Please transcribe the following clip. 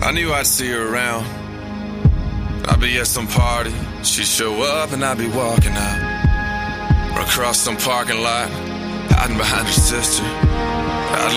I knew I'd see her around. I'd be at some party, she'd show up and I'd be walking out. Or across some parking lot, hiding behind her sister. I'd